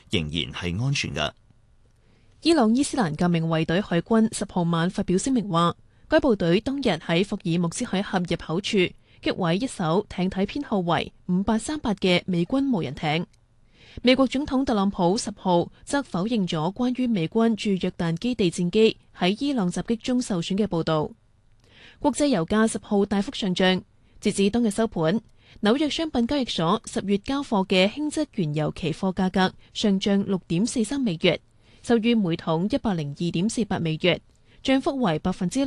仍然係安全嘅。 伊朗伊斯蘭革命衛隊海軍10號晚發表聲明話，該部隊當日喺霍爾木茲海峽入口處擊毀一艘艇體編號為5838嘅美軍無人艇。美國總統特朗普10號則否認咗關於美軍駐約旦基地戰機喺伊朗襲擊中受損嘅報導。國際油價10號大幅上漲，截至當日收盤，紐約商品交易所10月交貨嘅輕質原油期貨價格上漲6.43美元，收於每桶102.48美元，漲幅為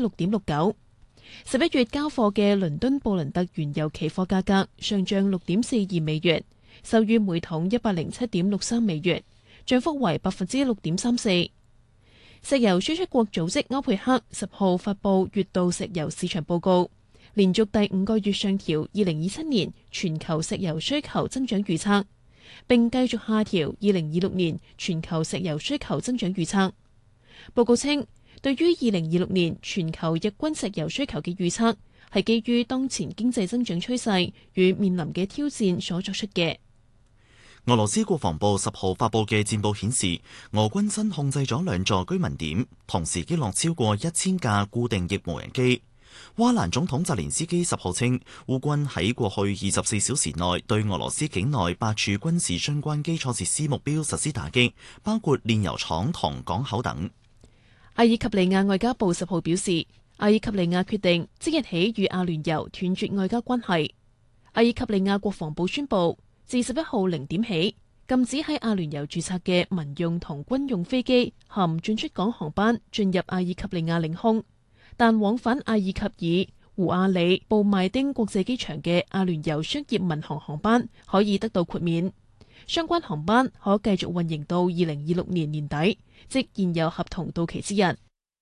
6.69%。11月交貨嘅倫敦布倫特原油期貨價格上漲6.42美元，收於每桶107.63美元，漲幅為6.34%。石油輸出國組織歐佩克10號發布月度石油市場報告，連續第5個月上調2027年全球石油需求增長預測，並繼續下調2026年全球石油需求增長預測。報告稱，對於2026年全球日均石油需求嘅預測，係基於當前經濟增長趨勢與面臨嘅挑戰所作出嘅。 俄羅斯國防部10號發佈嘅戰報顯示，俄軍新控制咗2座居民點，同時擊落超過1000架固定翼無人機。烏克蘭總統澤連斯基10號稱，烏軍喺過去24小時內對俄羅斯境內8處軍事相關基礎設施目標實施打擊，包括煉油廠同港口等。 阿爾及利亞外交部10號表示，阿爾及利亞決定即日起與阿聯酋斷絕外交關係。阿爾及利亞國防部宣布，自11號0點起，禁止喺阿聯酋註冊嘅民用同軍用飛機含進出港航班進入阿爾及利亞領空，但往返阿爾及爾胡阿里布邁丁國際機場嘅阿聯酋商業民航航班可以得到豁免。相關航班可繼續運營到2026年年底，即現有合同到期之日。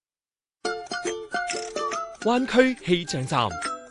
灣區氣象站。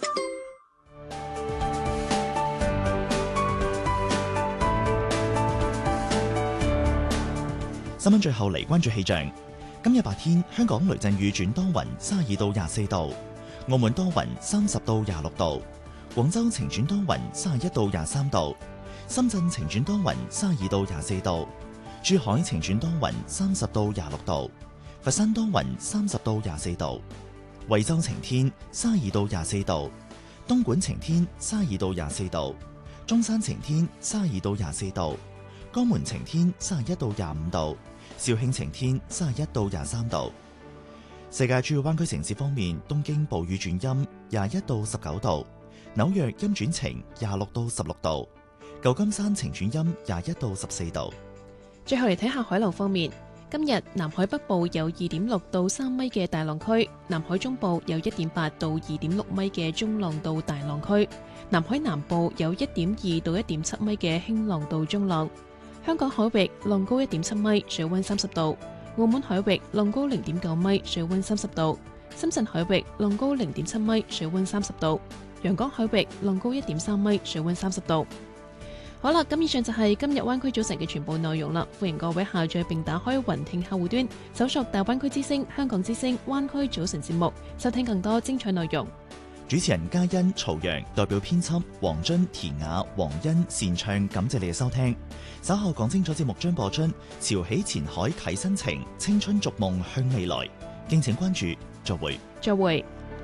新聞最後嚟關注氣象。今日白天，香港雷陣雨轉多雲，32到24度；澳門多雲，30到26度；廣州晴轉多雲，31到23度；深圳晴轉多雲，32到24度；珠海晴轉多雲，30到26度；佛山多雲，30到24度；惠州晴天，32到24度；東莞晴天，32到24度；中山晴天，32到24度；江門晴天，31到25度；肇慶晴天31到23度。世界主要灣區城市方面，東京暴雨轉陰21到19度，紐約陰轉晴26到16度，舊金山晴轉陰21到14度。 最後嚟睇下海浪方面，今日南海北部有2.6到3米嘅大浪區，南海中部有1.8到2.6米嘅中浪到大浪區，南海南部有1.2到1.7米嘅輕浪到中浪。香港海域浪高1.7米，水溫30度；澳門海域浪高0.9米，水溫30度；深圳海域浪高0.7米，水溫30度；陽江海域浪高1.3米，水溫30度。好啦，咁以上就係今日灣區早晨嘅全部內容啦。歡迎各位下載並打開雲聽客戶端，搜索大灣區之聲、香港之聲、灣區早晨節目，收聽更多精彩內容。 主持人嘉欣、曹陽，代表編輯黃津、田雅、黃欣、善唱，感謝你嘅收聽。稍後講清楚節目將播出，潮起前海啟新程，青春逐夢向未來，敬請關注。再會。 再會。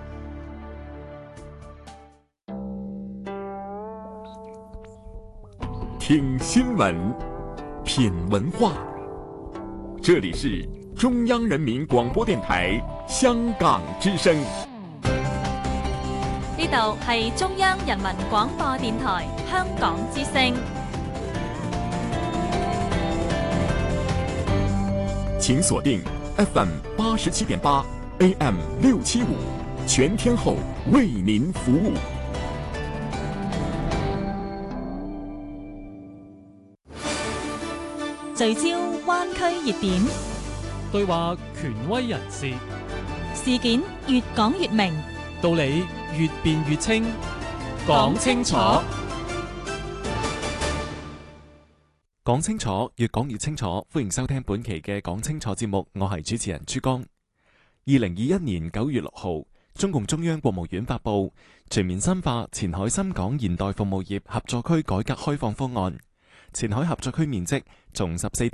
聽新聞，品文化，這裏是中央人民廣播電台香港之聲。 呢度係中央人民廣播電台香港之聲。 請鎖定 FM 87.8 AM 675，全天候為您服務。 聚焦灣區熱點， 對話權威人士， 事件越講越明， 道理越辯越清，講清楚。講清楚，越講越清楚。歡迎收聽本期嘅講清楚節目，我係主持人朱江。2021年9月6號，中共中央國務院發布全面深化前海深港現代服務業合作區改革開放方案。前海合作區面積從14